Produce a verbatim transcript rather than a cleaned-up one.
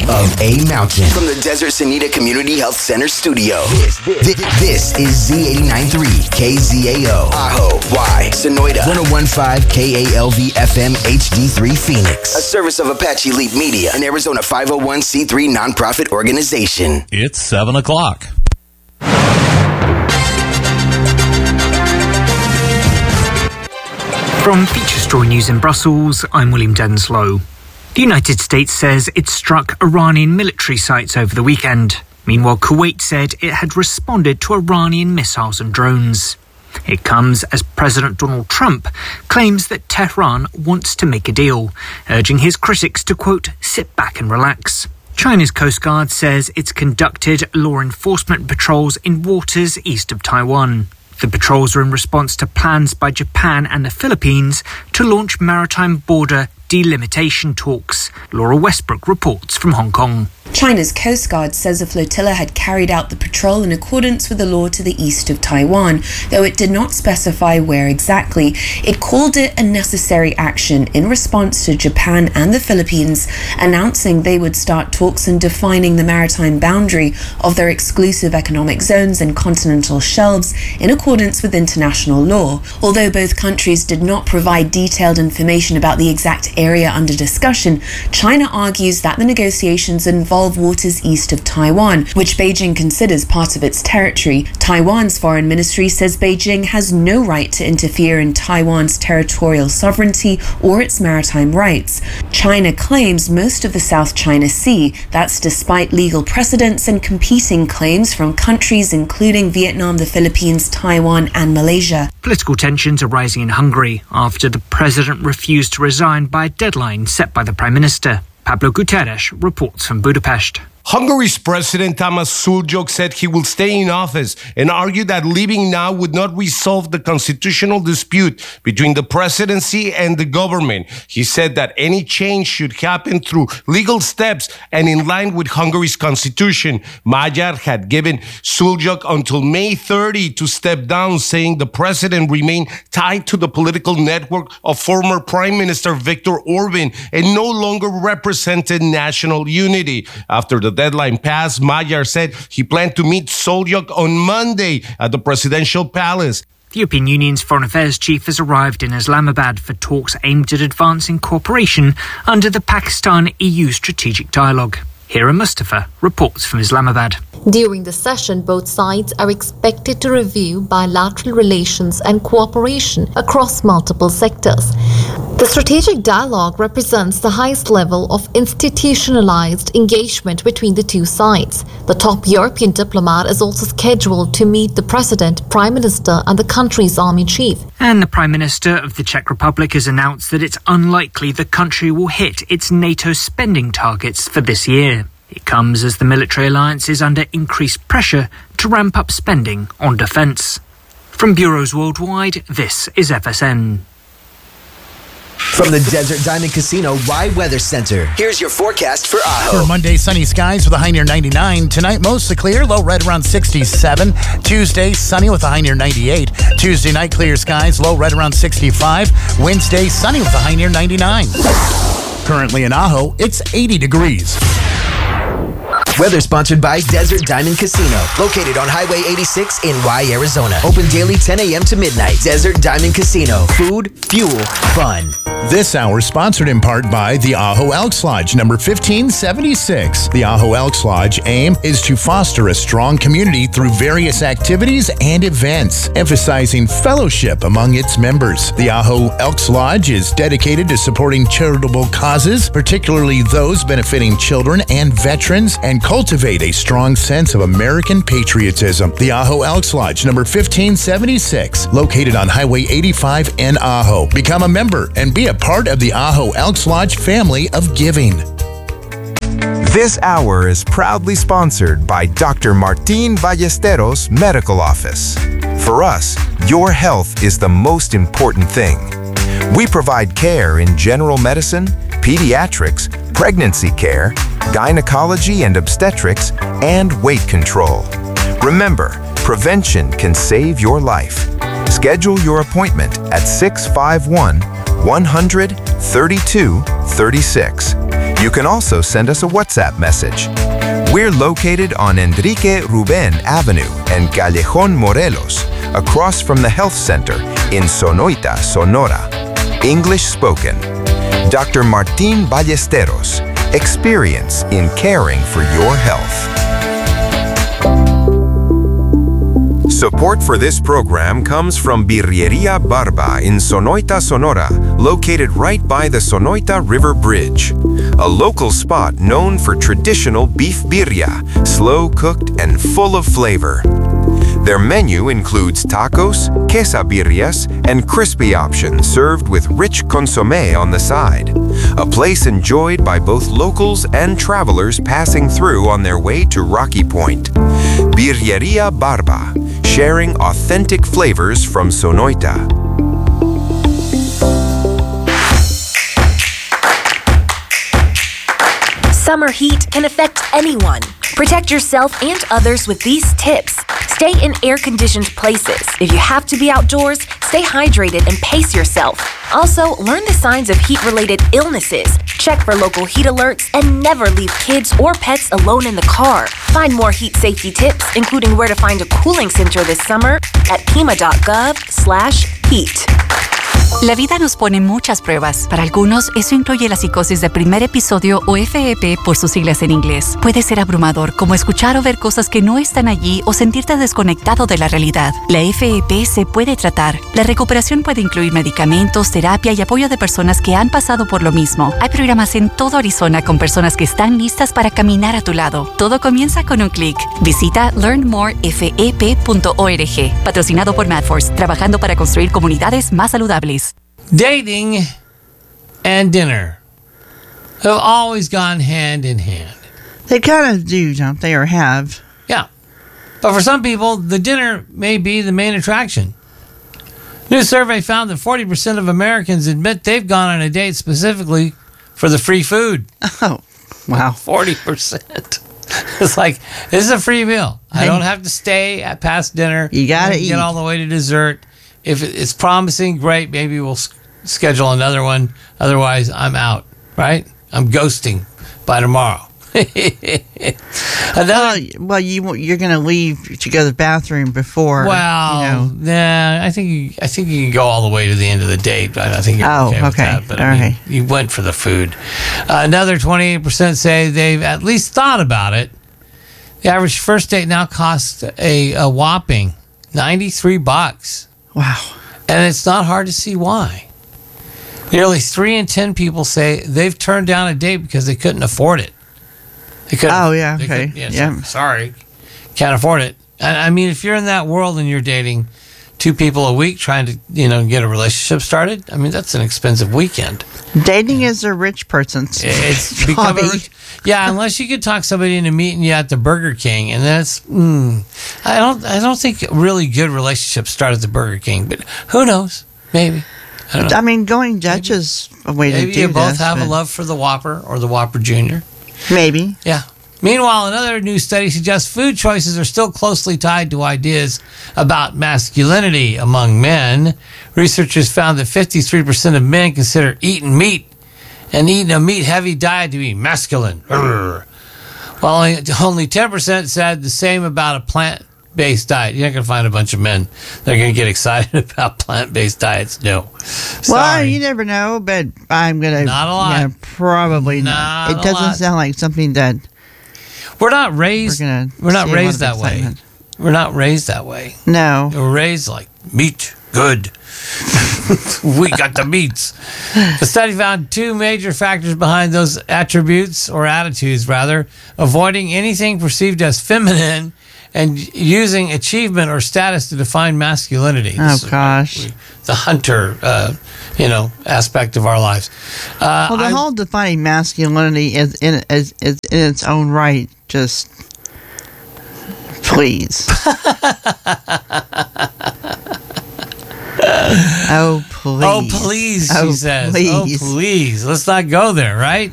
of a mountain. From the Desert Sanita Community Health Center studio, this, this, this is Z eighty-nine point three K Z A O, Ajo, Y, Sonoida, one oh one point five K A L V F M H D three Phoenix, a service of Apache Leap Media, an Arizona five oh one c three nonprofit organization. It's seven o'clock. From Feature Story News in Brussels, I'm William Denslow. The United States says it struck Iranian military sites over the weekend. Meanwhile, Kuwait said it had responded to Iranian missiles and drones. It comes as President Donald Trump claims that Tehran wants to make a deal, urging his critics to, quote, sit back and relax. China's Coast Guard says it's conducted law enforcement patrols in waters east of Taiwan. The patrols are in response to plans by Japan and the Philippines to launch maritime border delimitation talks. Laura Westbrook reports from Hong Kong. China's Coast Guard says a flotilla had carried out the patrol in accordance with the law to the east of Taiwan, though it did not specify where exactly. It called it a necessary action in response to Japan and the Philippines announcing they would start talks on defining the maritime boundary of their exclusive economic zones and continental shelves in accordance with international law. Although both countries did not provide detailed information about the exact area under discussion, China argues that the negotiations involve waters east of Taiwan, which Beijing considers part of its territory. Taiwan's foreign ministry says Beijing has no right to interfere in Taiwan's territorial sovereignty or its maritime rights. China claims most of the South China Sea. That's despite legal precedents and competing claims from countries including Vietnam, the Philippines, Taiwan and Malaysia. Political tensions are rising in Hungary after the president refused to resign by a deadline set by the Prime Minister. Pablo Guterres reports from Budapest. Hungary's President Tamás Szulcsok said he will stay in office and argued that leaving now would not resolve the constitutional dispute between the presidency and the government. He said that any change should happen through legal steps and in line with Hungary's constitution. Magyar had given Szulcsok until May thirtieth to step down, saying the president remained tied to the political network of former Prime Minister Viktor Orban and no longer represented national unity. After the deadline passed, Magyar said he planned to meet Szulcsok on Monday at the presidential palace. The European Union's Foreign Affairs Chief has arrived in Islamabad for talks aimed at advancing cooperation under the Pakistan-E U strategic dialogue. Hira Mustafa reports from Islamabad. During the session, both sides are expected to review bilateral relations and cooperation across multiple sectors. The strategic dialogue represents the highest level of institutionalized engagement between the two sides. The top European diplomat is also scheduled to meet the president, prime minister, and the country's army chief. And the Prime Minister of the Czech Republic has announced that it's unlikely the country will hit its NATO spending targets for this year. It comes as the military alliance is under increased pressure to ramp up spending on defence. From bureaus worldwide, this is F S N. From the Desert Diamond Casino Y Weather Center, here's your forecast for Ajo. For Monday, sunny skies with a high near ninety-nine. Tonight, mostly clear, low red around sixty-seven. Tuesday, sunny with a high near ninety-eight. Tuesday night, clear skies, low red around sixty-five. Wednesday, sunny with a high near ninety-nine. Currently in Ajo, it's eighty degrees. Weather sponsored by Desert Diamond Casino, located on Highway eighty-six in Y, Arizona. Open daily ten a.m. to midnight. Desert Diamond Casino. Food, fuel, fun. This hour sponsored in part by the Ajo Elks Lodge, number fifteen seventy-six. The Ajo Elks Lodge aim is to foster a strong community through various activities and events, emphasizing fellowship among its members. The Ajo Elks Lodge is dedicated to supporting charitable causes, particularly those benefiting children and veterans, and cultivate a strong sense of American patriotism. The Ajo Elks Lodge, number fifteen seventy-six, located on Highway eighty-five in Ajo. Become a member and be a part of the Ajo Elks Lodge family of giving. This hour is proudly sponsored by Doctor Martin Ballesteros Medical Office. For us, your health is the most important thing. We provide care in general medicine, pediatrics, pregnancy care, gynecology and obstetrics, and weight control. Remember, prevention can save your life. Schedule your appointment at six five one, one hundred, thirty-two thirty-six. You can also send us a WhatsApp message. We're located on Enrique Ruben Avenue and Callejon Morelos, across from the Health Center in Sonoita, Sonora. English spoken. Doctor Martin Ballesteros, experience in caring for your health. Support for this program comes from Birreria Barba in Sonoita, Sonora, located right by the Sonoita River Bridge. A local spot known for traditional beef birria, slow-cooked and full of flavor. Their menu includes tacos, quesabirrias, and crispy options served with rich consommé on the side. A place enjoyed by both locals and travelers passing through on their way to Rocky Point. Birreria Barba, sharing authentic flavors from Sonoita. Summer heat can affect anyone. Protect yourself and others with these tips. Stay in air-conditioned places. If you have to be outdoors, stay hydrated and pace yourself. Also, learn the signs of heat-related illnesses. Check for local heat alerts and never leave kids or pets alone in the car. Find more heat safety tips, including where to find a cooling center this summer at pima.gov slash heat. La vida nos pone muchas pruebas. Para algunos, eso incluye la psicosis de primer episodio o F E P por sus siglas en inglés. Puede ser abrumador, como escuchar o ver cosas que no están allí o sentirte desconectado de la realidad. La F E P se puede tratar. La recuperación puede incluir medicamentos, terapia y apoyo de personas que han pasado por lo mismo. Hay programas en todo Arizona con personas que están listas para caminar a tu lado. Todo comienza con un clic. Visita learn more f e p punto org. Patrocinado por MadForce, trabajando para construir comunidades más saludables. Dating and dinner have always gone hand in hand. They kind of do, don't they, or have? Yeah. But for some people, the dinner may be the main attraction. New survey found that forty percent of Americans admit they've gone on a date specifically for the free food. Oh, wow. forty percent. It's like, this is a free meal. I don't have to stay at past dinner. You got to eat. Get all the way to dessert. If it's promising, great. Maybe we'll s- schedule another one. Otherwise, I'm out, right? I'm ghosting by tomorrow. Another, well, well, you you're going to leave to go to the bathroom before. Well, you know. nah, I think you, I think you can go all the way to the end of the date. But I think you're Oh, okay with okay. that. But All I mean, right. you went for the food. Uh, another twenty-eight percent say they've at least thought about it. The average first date now costs a, a whopping ninety-three bucks. Wow. And it's not hard to see why. Nearly three in ten people say they've turned down a date because they couldn't afford it. They couldn't, Oh, yeah, they okay. couldn't- yeah, Yeah. so- sorry, can't afford it. I, I mean, if you're in that world and you're dating two people a week trying to, you know, get a relationship started, I mean, that's an expensive weekend. Dating is a rich person's It's become a hobby. rich- yeah, unless you could talk somebody into meeting you at the Burger King, and that's mm, I don't I don't think really good relationships start at the Burger King, but who knows? Maybe. I don't know. I mean, going Dutch is a way Maybe to do you both this, have a but love for the Whopper or the Whopper Junior. Maybe. Yeah. Meanwhile, another new study suggests food choices are still closely tied to ideas about masculinity among men. Researchers found that fifty-three percent of men consider eating meat and eating a meat-heavy diet to be masculine. Urgh. While only- only ten percent said the same about a plant-based diet. You're not going to find a bunch of men that are going to get excited about plant-based diets. No. Well, Sorry. you never know, but I'm gonna. Not a lot. Yeah, probably Not not. It a doesn't lot. sound like something that We're not raised. we're gonna. We're not see a lot raised of that way. excitement. We're not raised that way. No. We're raised like meat, good. We got the meats. The study found two major factors behind those attributes or attitudes, rather, avoiding anything perceived as feminine and using achievement or status to define masculinity. Oh, This is gosh. we- the hunter, uh, you know, aspect of our lives. Uh, Well, the I- whole defining masculinity is in is, is in its own right. Just please. Oh please. Oh, please, she Oh, says. please. Oh, please. Let's not go there, right?